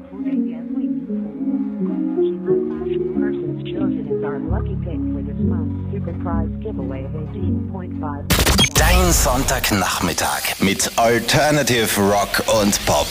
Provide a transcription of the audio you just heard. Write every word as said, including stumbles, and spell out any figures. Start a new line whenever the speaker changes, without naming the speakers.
Food A D S为您服务。恭喜颁发出 persons chosen as our lucky pick for this month's super prize giveaway of eighteen point five.
Dein Sonntagnachmittag mit Alternative Rock und Pop.